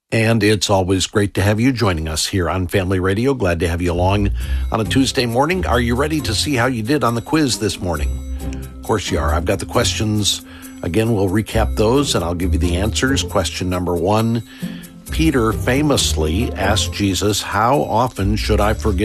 And it's always great to have you joining us here on Family Radio. Glad to have you along on a Tuesday morning. Are you ready to see how you did on the quiz this morning? Of course you are. I've got the questions. Again, we'll recap those and I'll give you the answers. Question number 1. Peter famously asked Jesus, "How often should I forgive